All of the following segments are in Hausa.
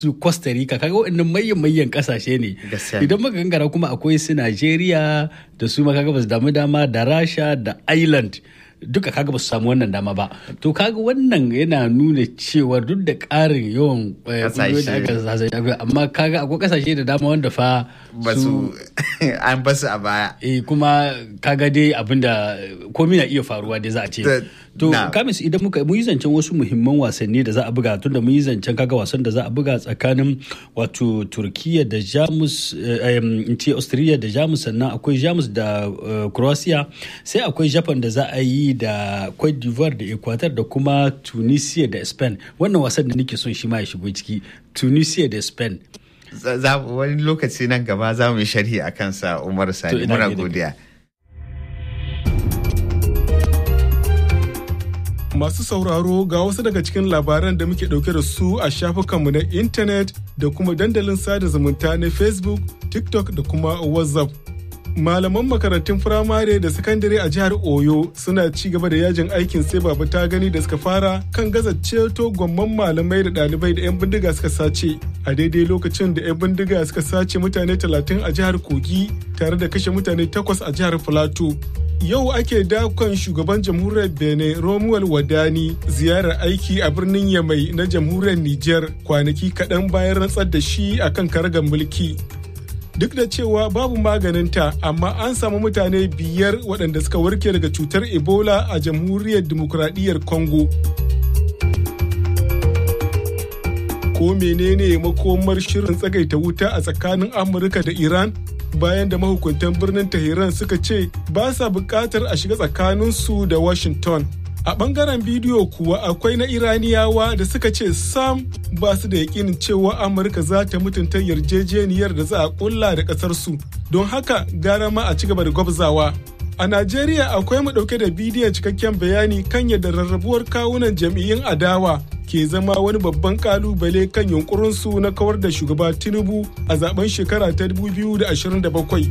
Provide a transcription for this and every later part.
su Costa Rica, kaga waɗannan mayyan kasashe ne. Idan muka gangara kuma akwai su Nigeria da su ma kaga ba su dama da Rasha da Ireland duka kaga ba su samu wannan dama ba. To kaga wannan yana nuna cewa duk da ƙarin yawan ƙungiyoyi da aka zazzaga, amma kaga akwai kasashe da dama wanda fa su an basu a baya. Kuma kaga dai abinda komai na iya faruwa dai za a ce. To Kamis, idan mu yi zancen wasu muhimman wasanni da za a buga, tunda mu yi zancen kaga wasan da za a buga tsakanin wato Turkiya da Jamus, in ce Austria da Jamus, sannan akwai Jamus da Croatia, sai akwai Japan da za a yi da Cote d'Ivoire da Ecuador da kuma Tunisia da Spain. Wannan wasan da nake son shi ma ya shigo ciki, Tunisia da Spain. Wani lokaci nan gaba za mu yi sharhi a kansa, Umar Sani. Muna godiya. Masu sauraro, ga wasu daga cikin labaran da muke ɗauke da su a shafukanmu na intanet da kuma dandalin sada zumunta na Facebook, TikTok da kuma WhatsApp. Malaman makarantun firamare da sakandare a jihar Oyo suna ci gaba da yajin aikin sai baba ta gani da suka fara kan gaza ceto gwamman malamai da ɗalibai da 'yan bindiga suka sace a daidai lokacin da 'yan bindiga suka sace mutane 30 a jihar Kogi tare da kashe mutane 8 a jihar Filato. Yau ake dakon shugaban jamhuriyar Benin Romuald Wadani ziyarar aiki a birnin Yamai na jamhuriyar Nijar kwanaki kaɗan bayan rantsar da shi akan karagar mulki. Duk da cewa babu maganinta, amma an samu mutane 5 waɗanda suka warke daga cutar Ebola a jamhuriyar Dimokuraɗiyyar Congo. Ko menene makomar shirin tsagaita wuta a tsakanin Amurka da Iran? Bayan da mahukuntan birnin Tehran suka ce ba sa bukatar a shiga tsakaninsu da Washington. A ɓangaren bidiyo kuwa akwai na Iraniyawa da suka ce sam ba su da yakinin cewa Amurka za ta mutunta yarjejeniyar da za a kulla da ƙasarsu, don haka gara ma a ci gaba da gwabzawa. A Najeriya akwai mu ɗauke da bidiyon cikakken bayani kan yadda rarrabuwar kawunan jam'iyyun adawa ke zama wani babban kalubale kan yunkurinsu na kawar da shugaba Tinubu a zaben shekara ta 2027.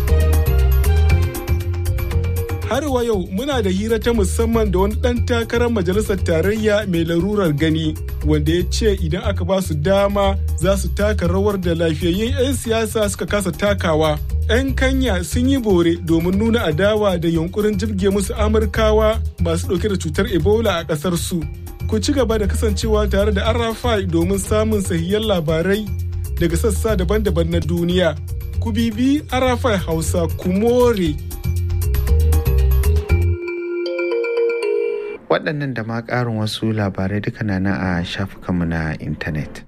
Har wa yau muna da hira ta musamman da wani ɗan takarar majalisar tarayya mai larurar gani wanda ya ce idan aka ba su dama za su taka rawar da lafiyayyun 'yan siyasa suka kasa takawa. 'Yan Kenya sun yi bore domin nuna adawa da yunkurin jibge musu Amurkawa masu ɗauke da cutar Ebola a ƙasar su. Ku ci gaba da kasancewa tare da RFI domin samun sahihan labarai daga sassa daban-daban na duniya. Ku bibi RFI Hausa ku more. Waɗannan da ma ƙarin wasu labarai duka na a shafukanmu na intanet.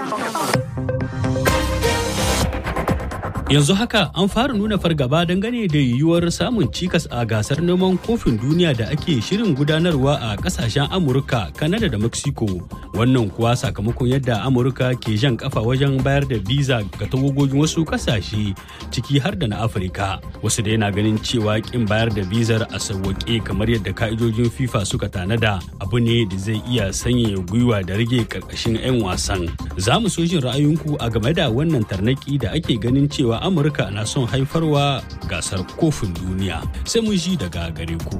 Yanzu haka an fara nuna fargaba dangane da yiwuwar samun cikas a gasar neman kofin duniya da ake shirin gudanarwa a kasashen Amurka, Kanada da Mexico. Wannan kuwa sakamakon yadda Amurka ke jan kafa wajen bayar da biza ga tawagogin wasu kasashe ciki har da na Afirka. Wasu da yana ganin cewa kin bayar da bizar a sauwaƙe kamar yadda ka'idojin FIFA suka tanada abu ne da zai iya sanya gwiwa da rage karkashin 'yan wasan. Za mu so jin ra'ayinku a game da wannan tarnaki da ake ganin cewa Amurka na son haifarwa gasar kofin duniya. Sai mun ji daga gare ku.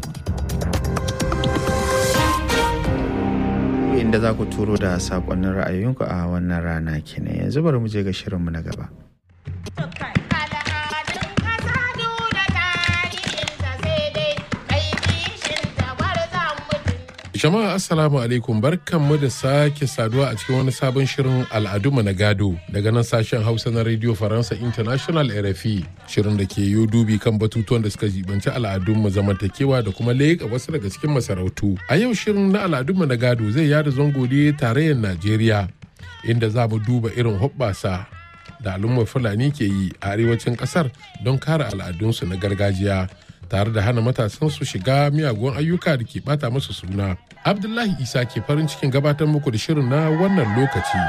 Inda za ku turo da saƙonnin ra'ayoyinku a wannan rana kenan. Yanzu bari mu je ga shirinmu na gaba. Jama'a assalamu alaikum, barkanmu da sake saduwa a cikin wani sabon shirin al'adunmu na gado daga nan sashen Hausa na Radio Faransa International RFI, shirin da ke yi dubi kan batutuwan da suka jibanci al'adunmu, zamantakewa da kuma leƙa wasu daga cikin masarautu. A yau shirin na al'adunmu na gado zai yada zango ne tarayyar Najeriya, inda za mu duba irin hoɓɓasa da al'ummar Fulani ke yi a arewacin ƙasar don kare al'adunsu na gargajiya, tare da hana matasan su shiga miyagun ayyuka da ke bata musu suna. Abdullahi Isa ke farin cikin gabatar muku da shirin na wannan lokaci.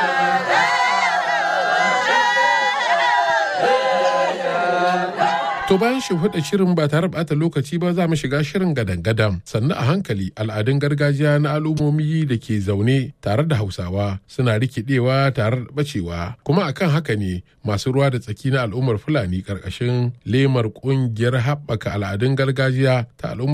To To bayan shimfiɗa shirin ba tare ɓata lokaci ba za mu shiga shirin gadan-gadan. Sannan a hankali al'adun gargajiya na al'ummomi da ke zaune tare da Hausawa suna rikidewa tare da ɓacewa. Kuma akan haka ne masu ruwa da tsaki na al'ummar Fulani ƙarƙashin lemar ƙungiyar haɓaka al'adun gargajiya ta al'ummar